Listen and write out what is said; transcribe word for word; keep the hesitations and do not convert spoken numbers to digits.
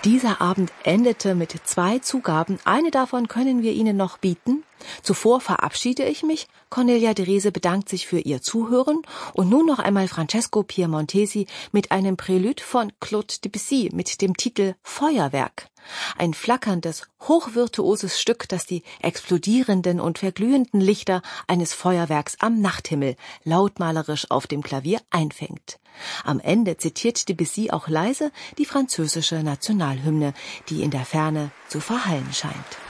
Dieser Abend endete mit zwei Zugaben. Eine davon können wir Ihnen noch bieten. Zuvor verabschiede ich mich. Cornelia Drese bedankt sich für Ihr Zuhören. Und nun noch einmal Francesco Piemontesi mit einem Prälude von Claude Debussy mit dem Titel Feuerwerk. Ein flackerndes, hochvirtuoses Stück, das die explodierenden und verglühenden Lichter eines Feuerwerks am Nachthimmel lautmalerisch auf dem Klavier einfängt. Am Ende zitiert Debussy auch leise die französische Nationalhymne, die in der Ferne zu verhallen scheint.